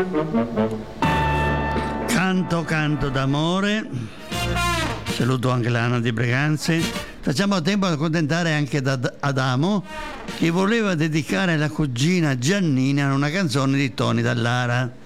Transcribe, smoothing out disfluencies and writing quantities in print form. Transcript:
Canto d'amore. Saluto anche l'Anna di Breganze. Facciamo tempo ad accontentare anche Adamo, che voleva dedicare alla cugina Giannina una canzone di Tony Dallara.